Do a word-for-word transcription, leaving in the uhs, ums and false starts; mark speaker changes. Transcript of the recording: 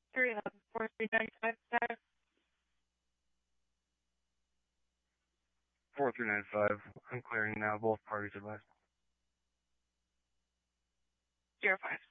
Speaker 1: three, uh, four three nine five five.
Speaker 2: four three nine five. I'm clearing now. Both parties advised.
Speaker 1: Zero five.